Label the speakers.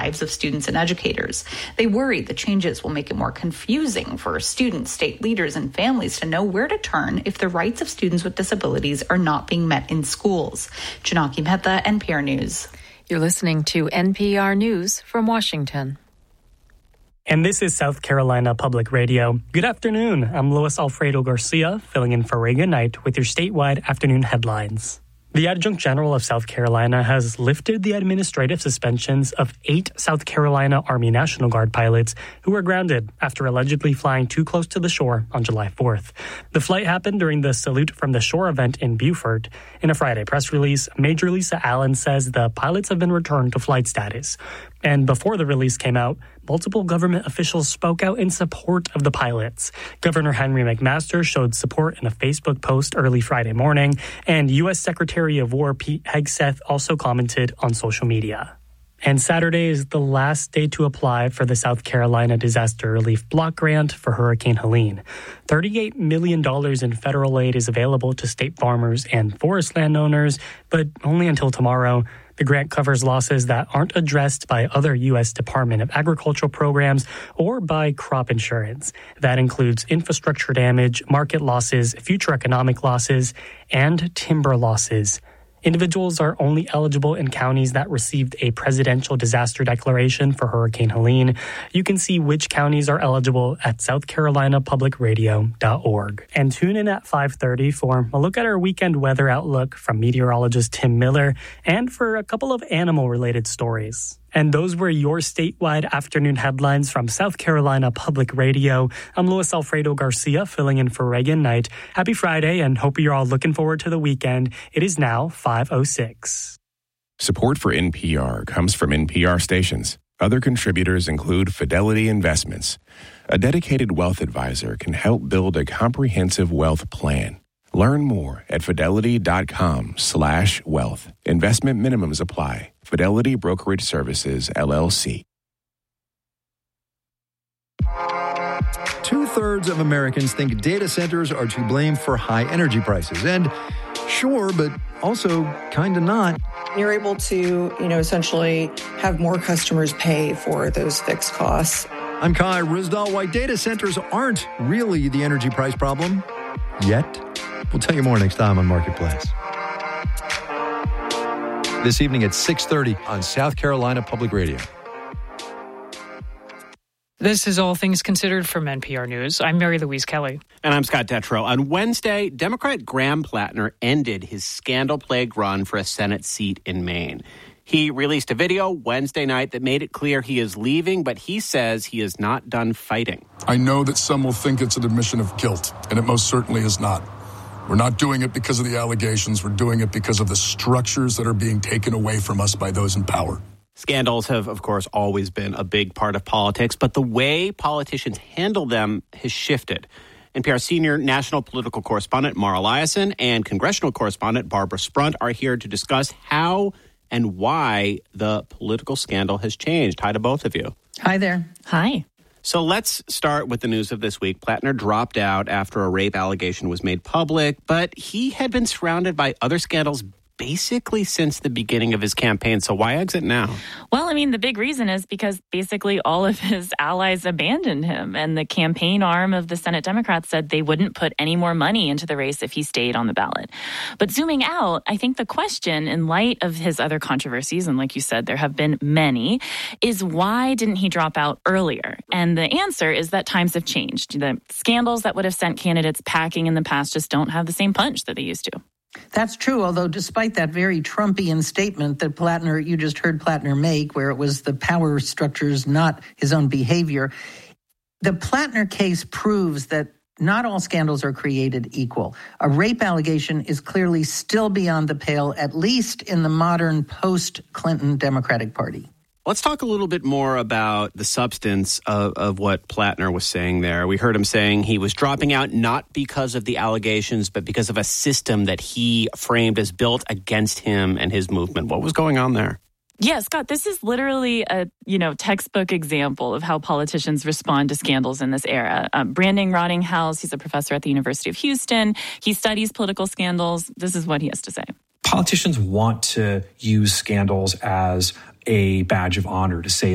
Speaker 1: lives of students and educators. They worry the changes will make it more confusing for students, state leaders, and families to know where to turn if the rights of students with disabilities are not being met in schools. Janaki Mehta, NPR News.
Speaker 2: You're listening to NPR News from Washington.
Speaker 3: And this is South Carolina Public Radio. Good afternoon. I'm Luis Alfredo Garcia, filling in for Reagan Knight with your statewide afternoon headlines. The Adjunct General of South Carolina has lifted the administrative suspensions of 8 South Carolina Army National Guard pilots who were grounded after allegedly flying too close to the shore on July 4th. The flight happened during the Salute from the Shore event in Beaufort. In a Friday press release, Major Lisa Allen says the pilots have been returned to flight status. And before the release came out, multiple government officials spoke out in support of the pilots. Governor Henry McMaster showed support in a Facebook post early Friday morning, and U.S. Secretary of War Pete Hegseth also commented on social media. And Saturday is the last day to apply for the South Carolina Disaster Relief Block Grant for Hurricane Helene. $38 million in federal aid is available to state farmers and forest landowners, but only until tomorrow. The grant covers losses that aren't addressed by other U.S. Department of Agriculture programs or by crop insurance. That includes infrastructure damage, market losses, future economic losses, and timber losses. Individuals are only eligible in counties that received a presidential disaster declaration for Hurricane Helene. You can see which counties are eligible at southcarolinapublicradio.org. And tune in at 5:30 for a look at our weekend weather outlook from meteorologist Tim Miller and for a couple of animal-related stories. And those were your statewide afternoon headlines from South Carolina Public Radio. I'm Luis Alfredo Garcia, filling in for Reagan Knight. Happy Friday, and hope you're all looking forward to the weekend. It is now 5:06.
Speaker 4: Support for NPR comes from NPR stations. Other contributors include Fidelity Investments. A dedicated wealth advisor can help build a comprehensive wealth plan. Learn more at fidelity.com/wealth. Investment minimums apply. Fidelity Brokerage Services, LLC.
Speaker 5: 2/3 of Americans think data centers are to blame for high energy prices. And sure, but also kind of not.
Speaker 6: You're able to, essentially have more customers pay for those fixed costs.
Speaker 5: I'm Kai Rizdal. Why data centers aren't really the energy price problem yet. We'll tell you more next time on Marketplace. This evening at 6:30 on South Carolina Public Radio.
Speaker 7: This is All Things Considered from NPR News. I'm Mary Louise Kelly.
Speaker 8: And I'm Scott Detrow. On Wednesday, Democrat Graham Plattner ended his scandal-plagued run for a Senate seat in Maine. He released a video Wednesday night that made it clear he is leaving, but he says he is not done fighting.
Speaker 9: I know that some will think it's an admission of guilt, and it most certainly is not. We're not doing it because of the allegations. We're doing it because of the structures that are being taken away from us by those in power.
Speaker 8: Scandals have, of course, always been a big part of politics, but the way politicians handle them has shifted. NPR senior national political correspondent Mara Liasson and congressional correspondent Barbara Sprunt are here to discuss how and why the political scandal has changed. Hi to both of you.
Speaker 6: Hi there.
Speaker 2: Hi.
Speaker 8: So let's start with the news of this week. Plattner dropped out after a rape allegation was made public, but he had been surrounded by other scandals basically since the beginning of his campaign. So why exit now?
Speaker 10: Well, the big reason is because basically all of his allies abandoned him. And the campaign arm of the Senate Democrats said they wouldn't put any more money into the race if he stayed on the ballot. But zooming out, I think the question in light of his other controversies, and like you said, there have been many, is why didn't he drop out earlier? And the answer is that times have changed. The scandals that would have sent candidates packing in the past just don't have the same punch that they used to.
Speaker 11: That's true, although despite that very Trumpian statement that you just heard Plattner make, where it was the power structures, not his own behavior, the Plattner case proves that not all scandals are created equal. A rape allegation is clearly still beyond the pale, at least in the modern post-Clinton Democratic Party.
Speaker 8: Let's talk a little bit more about the substance of what Plattner was saying there. We heard him saying he was dropping out not because of the allegations, but because of a system that he framed as built against him and his movement. What was going on there?
Speaker 10: Yeah, Scott, this is literally a, textbook example of how politicians respond to scandals in this era. Brandon Rottinghouse, he's a professor at the University of Houston. He studies political scandals. This is what he has to say.
Speaker 12: Politicians want to use scandals as a badge of honor to say